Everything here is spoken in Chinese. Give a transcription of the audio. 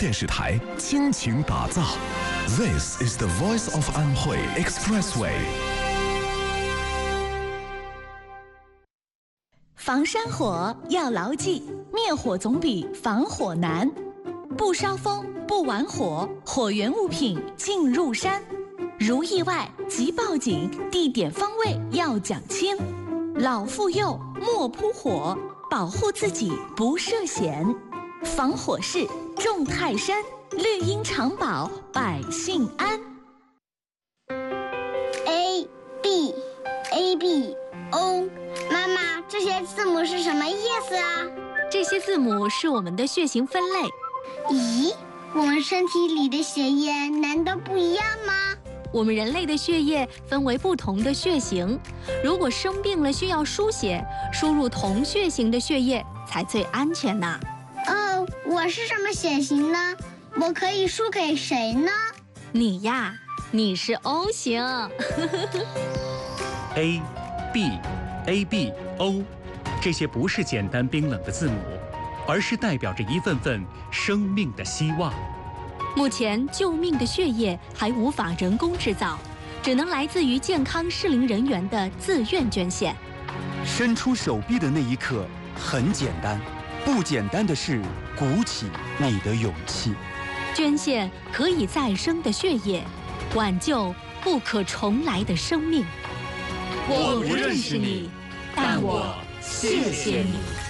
电视台倾情打造。This is the voice of Anhui Expressway。 防山火要牢记，灭火总比防火难。不烧风，不玩火，火源物品进入山。如意外即报警，地点方位要讲清。老妇幼莫扑火，保护自己不涉险。防火势重泰山，绿荫长保百姓安。 A B A B O， 妈妈，这些字母是什么意思啊？ 这些字母是我们的血型分类。 咦，我们身体里的血液难道不一样吗？ 我们人类的血液分为不同的血型，如果生病了需要输血，输入同血型的血液才最安全呢。 哦，我是什么血型呢？我可以输给谁呢？ 你呀，你是 O 型。 A B A B O， 这些不是简单冰冷的字母，而是代表着一份份生命的希望。 目前救命的血液还无法人工制造，只能来自于健康适龄人员的自愿捐献。 伸出手臂的那一刻很简单，不简单的是鼓起你的勇气。 捐献可以再生的血液，挽救不可重来的生命。 我不认识你，但我谢谢你。